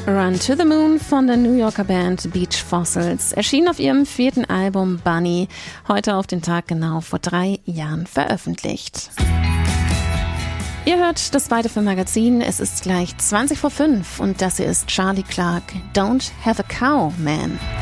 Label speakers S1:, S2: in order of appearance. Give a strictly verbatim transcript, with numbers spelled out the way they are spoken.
S1: Run to the Moon von der New Yorker Band Beach Fossils erschien auf ihrem vierten Album Bunny, heute auf den Tag genau vor drei Jahren veröffentlicht. Ihr hört das Zweite Filmmagazin, es ist gleich zwanzig vor fünf und das hier ist Charlie Clark, Don't Have a Cow, Man.